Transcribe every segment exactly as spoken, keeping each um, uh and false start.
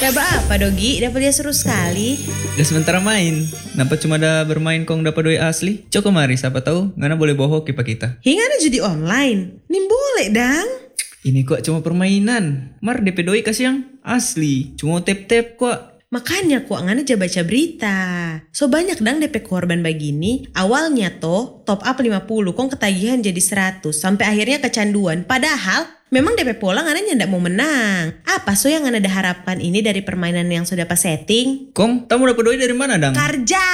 Coba apa Dogi? Dapat dia seru sekali. Udah sementara main. Nampak cuma ada bermain kong dapat doi asli. Coko mari siapa tahu ngana boleh bohong kipa kita. Hingga ada judi online. Nih boleh dang. Ini kok cuma permainan. Mar D P doi kasih yang asli. Cuma tap-tap kok. Makanya kok ngana aja baca berita. So banyak dang D P korban begini. Awalnya toh top up lima puluh kong ketagihan jadi seratus. Sampai akhirnya kecanduan. Padahal memang D P pola ngana nyandak mau menang. Apa so yang ngana ada harapkan ini dari permainan yang sudah pas setting? Kong, kamu dapat doi dari mana dang? Karja.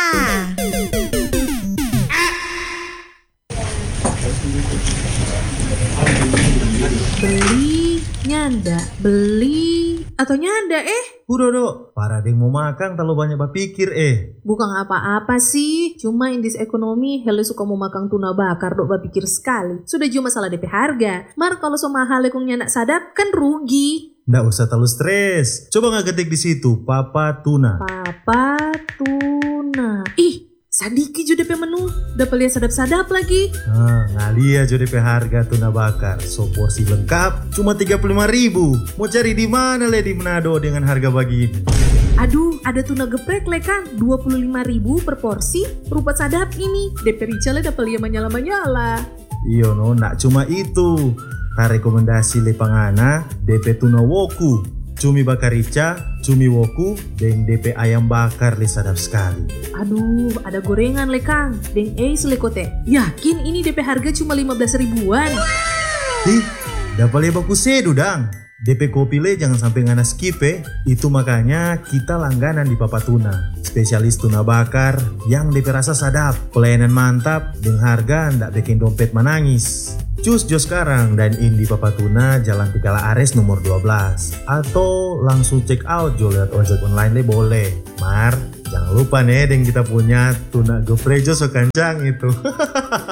Beli, nyanda, beli, atau nyanda eh? Udah para deng mau makan terlalu banyak berpikir eh. Bukan apa-apa sih, cuma in this economy hele suka mau makan tuna bakar dok berpikir sekali. Sudah cuma masalah D P harga. Mar kalau so mahal lekong nyanak sadap kan rugi. Nggak usah terlalu stres. Coba nggak ketik di situ Papa Tuna. Papa Tuna. Ih, sadiki juga D P menu. Dapat lihat sadap-sadap lagi. Ah, ngalia aja D P harga tuna bakar. So porsi lengkap cuma tiga puluh lima ribu. Mau cari di mana le di Manado dengan harga begini? Aduh, ada tuna geprek le Kang, dua puluh lima ribu per porsi. Rupa sadap ini. D P Richel dapat lihat menyala-menyala. Iyo no, nak cuma itu. Ka rekomendasi le pangana D P tuna woku, cumi bakar rica, cumi woku, dan D P ayam bakar le sadap sekali. Aduh, ada gorengan le Kang, dan eis le kote. Yakin ini D P harga cuma lima belas ribuan? Ih, dapat le baku sedu dang. D P kopi le jangan sampai ngana skip eh. Itu makanya kita langganan di Papa Tuna. Spesialis tuna bakar yang D P rasa sadap, pelayanan mantap, dengan harga ndak bikin dompet menangis. Cus jo sekarang dan in di Papa Tuna Jalan Tikala Ares nomor dua belas. Atau langsung check out jo lihat ojek online le boleh. Mar, jangan lupa nih dengan kita punya tuna geprejo so kencang itu.